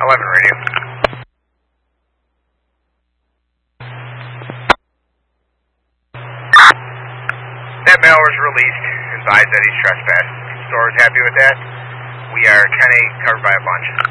11 radio. That mail was released. Advised that he's trespassed. Store is happy with that. We are 10-8 covered by a bunch.